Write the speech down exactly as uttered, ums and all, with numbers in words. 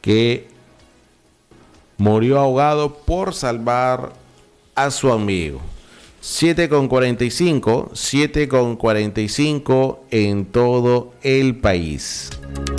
que murió ahogado por salvar a su amigo. siete con cuarenta y cinco, siete con cuarenta y cinco en todo el país.